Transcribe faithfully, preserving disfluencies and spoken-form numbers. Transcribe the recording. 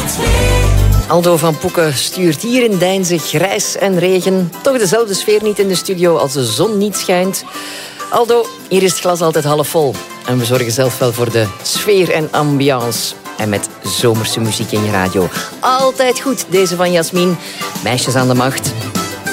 Aldo van Poeken stuurt hier in Deinze grijs en regen. Toch dezelfde sfeer niet in de studio als de zon niet schijnt. Aldo, hier is het glas altijd half vol. En we zorgen zelf wel voor de sfeer en ambiance. En met zomerse muziek in je radio. Altijd goed, deze van Jasmin. Meisjes aan de macht.